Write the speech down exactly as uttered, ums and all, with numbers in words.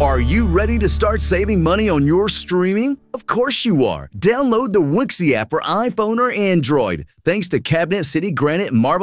Are you ready to start saving money on your streaming? Of course you are. Download the Wixie app for iPhone or Android. Thanks to Cabinet City Granite Marble